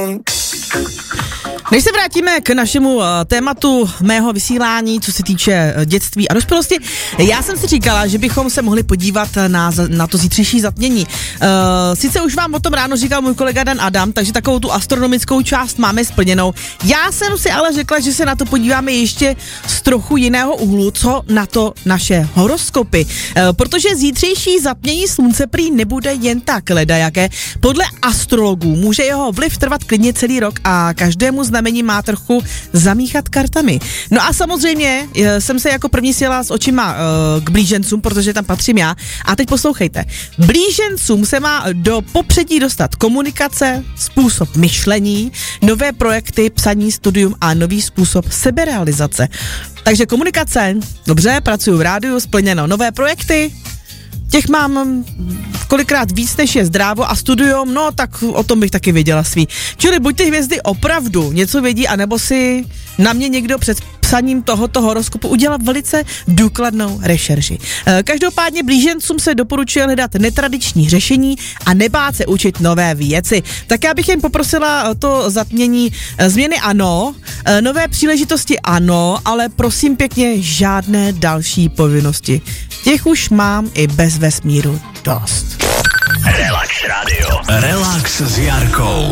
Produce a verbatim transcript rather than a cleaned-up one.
Než se vrátíme k našemu uh, tématu mého vysílání, co se týče uh, dětství a dospělosti, já jsem si říkala, že bychom se mohli podívat na, na to zítřejší zatmění. Uh, sice už vám o tom ráno říkal můj kolega Dan Adam, takže takovou tu astronomickou část máme splněnou. Já jsem si ale řekla, že se na to podíváme ještě z trochu jiného úhlu, co na to naše horoskopy. Uh, protože zítřejší zatmění slunce prý nebude jen tak ledajaké. Podle astrologů může jeho vliv trvat klidně celý rok a každému znamení má trochu zamíchat kartami. No a samozřejmě jsem se jako první sjela s očima uh, k blížencům, protože tam patřím já. A teď poslouchejte. Blížencům se má do popředí dostat komunikace, způsob myšlení, nové projekty, psaní, studium a nový způsob seberealizace. Takže komunikace, dobře, pracuju v rádiu, splněno. Nové projekty, těch mám kolikrát víc, než je zdrávo a studium, no tak o tom bych taky věděla svý. Čili buď ty hvězdy opravdu něco vědí, anebo si na mě někdo před psaním tohoto horoskopu udělal velice důkladnou rešerši. Každopádně blížencům se doporučuje hledat netradiční řešení a nebát se učit nové věci. Tak já bych jen poprosila to zatmění. Změny ano, nové příležitosti ano, ale prosím pěkně žádné další povinnosti. Těch už mám i bez vesmíru dost. Relax Radio. Relax s Jarkou.